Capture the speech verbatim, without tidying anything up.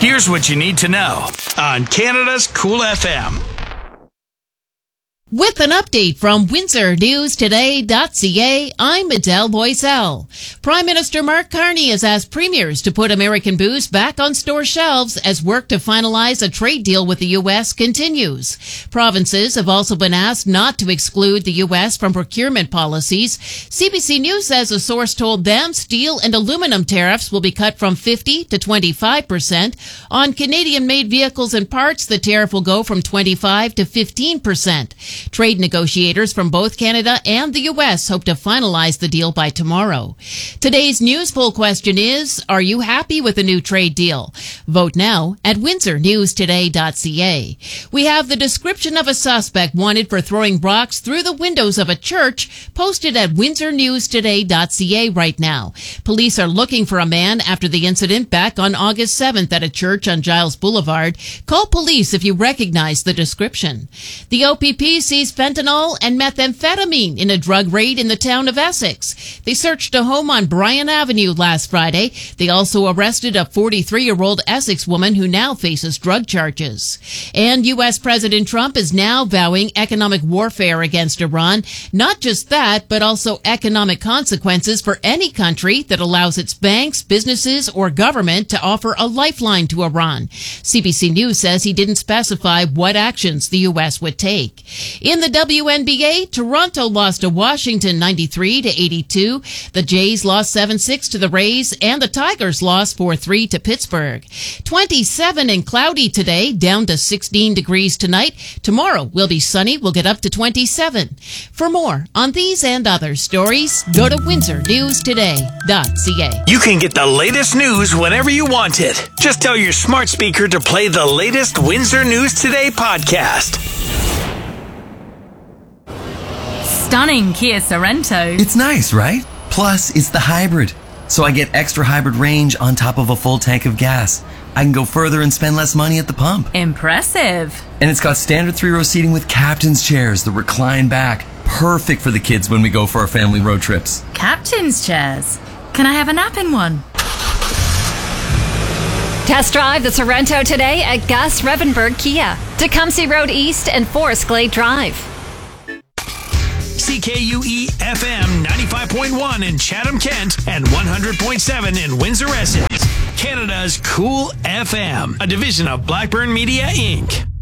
Here's what you need to know on Canada's Cool F M. With an update from Windsor News Today dot C A, I'm Adele Boiselle. Prime Minister Mark Carney has asked premiers to put American booze back on store shelves as work to finalize a trade deal with the U S continues. Provinces have also been asked not to exclude the U S from procurement policies. C B C News says a source told them steel and aluminum tariffs will be cut from fifty to twenty-five percent. On Canadian-made vehicles and parts, the tariff will go from twenty-five to fifteen percent. Trade negotiators from both Canada and the U S hope to finalize the deal by tomorrow. Today's news poll question is, are you happy with the new trade deal? Vote now at Windsor News Today dot C A. We have the description of a suspect wanted for throwing rocks through the windows of a church posted at Windsor News Today dot C A right now. Police are looking for a man after the incident back on August seventh at a church on Giles Boulevard. Call police if you recognize the description. The O P P seized fentanyl and methamphetamine in a drug raid in the town of Essex. They searched a home on Bryan Avenue last Friday. They also arrested a forty-three-year-old Essex woman who now faces drug charges. And U S President Trump is now vowing economic warfare against Iran. Not just that, but also economic consequences for any country that allows its banks, businesses, or government to offer a lifeline to Iran. C B C News says he didn't specify what actions the U S would take. In the W N B A, Toronto lost to Washington ninety-three to eighty-two. The Jays lost seven six to the Rays, and the Tigers lost four three to Pittsburgh. twenty-seven and cloudy today, down to sixteen degrees tonight. Tomorrow will be sunny, we'll get up to twenty-seven. For more on these and other stories, go to Windsor News Today dot C A. You can get the latest news whenever you want it. Just tell your smart speaker to play the latest Windsor News Today podcast. Stunning Kia Sorento. It's nice, right? Plus, it's the hybrid. So I get extra hybrid range on top of a full tank of gas. I can go further and spend less money at the pump. Impressive. And it's got standard three-row seating with captain's chairs that recline back. Perfect for the kids when we go for our family road trips. Captain's chairs. Can I have a nap in one? Test drive the Sorento today at Gus Revenberg Kia, Tecumseh Road East and Forest Glade Drive. C K U E F M ninety-five point one in Chatham-Kent and one hundred point seven in Windsor-Essex. Canada's Cool F M, a division of Blackburn Media, Incorporated.